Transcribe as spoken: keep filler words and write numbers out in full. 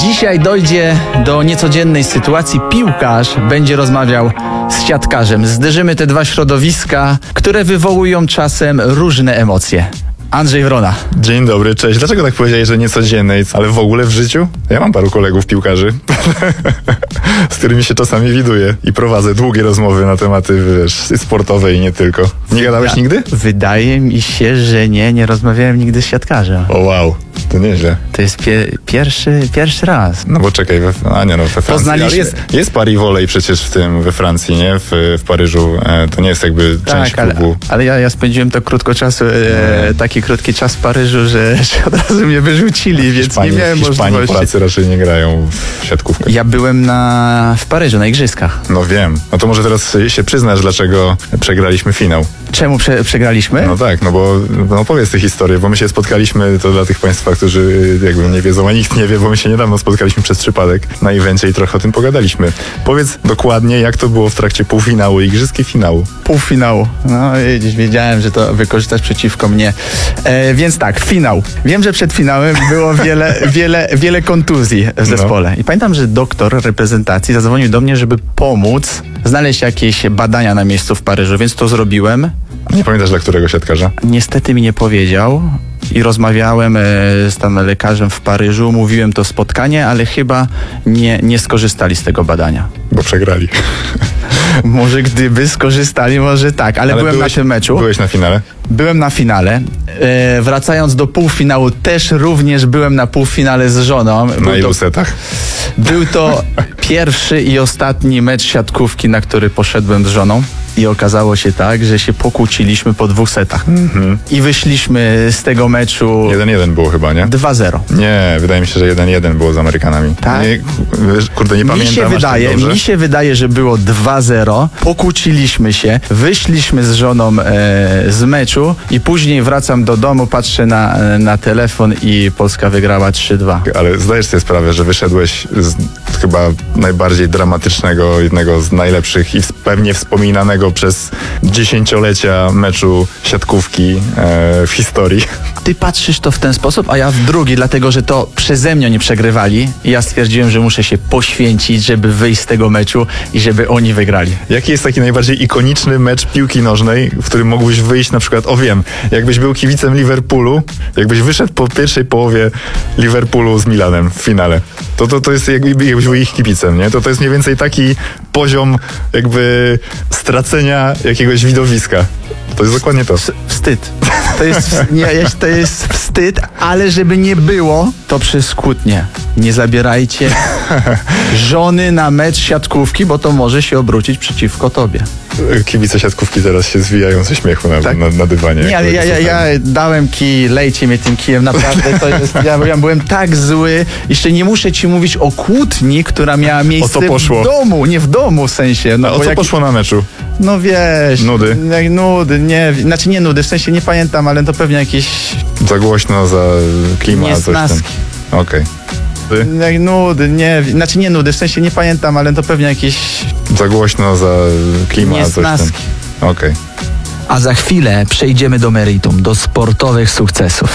Dzisiaj dojdzie do niecodziennej sytuacji. Piłkarz będzie rozmawiał z siatkarzem. Zderzymy te dwa środowiska, które wywołują czasem różne emocje. Andrzej Wrona. Dzień dobry, cześć. Dlaczego tak powiedziałeś, że niecodziennej, ale w ogóle w życiu? Ja mam paru kolegów piłkarzy, z którymi się czasami widuję i prowadzę długie rozmowy na tematy, wiesz, sportowe i nie tylko. Nie gadałeś Ja, nigdy? Wydaje mi się, że nie, nie rozmawiałem nigdy z siatkarzem. O wow, to nieźle. To jest pie- pierwszy, pierwszy raz. No bo czekaj, we, a nie no, we Francji. Poznaliśmy- Ale jest, jest Paris Volley przecież w tym, we Francji, nie? W, w Paryżu. E, to nie jest jakby część Tak, ale, klubu. ale ja, ja spędziłem to krótko czasu, e, taki krótki czas w Paryżu, że, że od razu mnie wyrzucili, więc Hiszpanii, nie miałem Hiszpanii, możliwości. Polacy raczej nie grają w siatkówkę. Ja byłem na, w Paryżu, na igrzyskach. No wiem. No to może teraz się przyznasz, dlaczego przegraliśmy finał. Czemu prze, przegraliśmy? No tak, no bo no powiedz tę historię, bo my się spotkaliśmy, to dla tych państwa, którzy jakby nie wiedzą, a nikt nie wie, bo my się niedawno spotkaliśmy przez przypadek na evencie i trochę o tym pogadaliśmy. Powiedz dokładnie, jak to było w trakcie półfinału i igrzysk i finału. Półfinału. No widzisz, wiedziałem, że to wykorzystasz przeciwko mnie. E, więc tak, finał. Wiem, że przed finałem było wiele, wiele, wiele kontuzji w zespole. I pamiętam, że doktor reprezentacji zadzwonił do mnie, żeby pomóc znaleźć jakieś badania na miejscu w Paryżu, więc to zrobiłem. Nie pamiętasz dla którego siatkarza? Niestety mi nie powiedział i rozmawiałem e, z tam lekarzem w Paryżu, mówiłem to spotkanie, ale chyba nie, nie skorzystali z tego badania. Bo przegrali. Może gdyby skorzystali, może tak, ale, Ale byłem byłeś, na tym meczu. Byłeś na finale? Byłem na finale. E, wracając do półfinału, też również byłem na półfinale z żoną. Na Był ilu to, setach? był to pierwszy i ostatni mecz siatkówki, na który poszedłem z żoną. I okazało się tak, że się pokłóciliśmy po dwóch setach. Mhm. I wyszliśmy z tego meczu jeden jeden było chyba, nie? dwa zero. Nie, wydaje mi się, że jeden jeden było z Amerykanami. Tak? Nie, wiesz, kurde, nie Mi pamiętam się, aż tak wydaje, dobrze. mi się wydaje, że było dwa zero, pokłóciliśmy się, wyszliśmy z żoną e, z meczu i później wracam do domu, patrzę na, na telefon i Polska wygrała trzy dwa. Ale zdajesz sobie sprawę, że wyszedłeś z chyba najbardziej dramatycznego, jednego z najlepszych i pewnie wspominanego przez dziesięciolecia meczu siatkówki e, w historii. Ty patrzysz to w ten sposób, a ja w drugi, dlatego że to przeze mnie nie przegrywali i ja stwierdziłem, że muszę się poświęcić, żeby wyjść z tego meczu i żeby oni wygrali. Jaki jest taki najbardziej ikoniczny mecz piłki nożnej, w którym mógłbyś wyjść na przykład, o wiem, jakbyś był kibicem Liverpoolu, jakbyś wyszedł po pierwszej połowie Liverpoolu z Milanem w finale, to to, to jest jakby, jakbyś był ich kibicem, nie? To to jest mniej więcej taki poziom jakby stracenia jakiegoś widowiska. To jest dokładnie to. Wstyd. To jest, nie, to jest wstyd, ale żeby nie było, to przez kłótnię. Nie zabierajcie żony na mecz siatkówki, bo to może się obrócić przeciwko tobie. Kibice siatkówki teraz się zwijają ze śmiechu na, Tak? na, na dywanie. Nie, ale ja, ja, ja dałem kij, lejcie mnie tym kijem, naprawdę to jest, ja, ja byłem tak zły, jeszcze nie muszę ci mówić o kłótni, która miała miejsce co poszło? w domu, nie w domu w sensie. No, A o bo co jak- poszło na meczu? No wiesz. Nudy? Jak nudy, nie, znaczy nie nudy, w sensie nie pamiętam, ale to pewnie jakieś Za głośno, za klima, coś tam. niesnaski. Okej. Ty? Jak nudy, nie, znaczy nie nudy, w sensie nie pamiętam, ale to pewnie jakieś Za głośno, za klima, coś tam. niesnaski. Okej. A za chwilę przejdziemy do meritum, do sportowych sukcesów.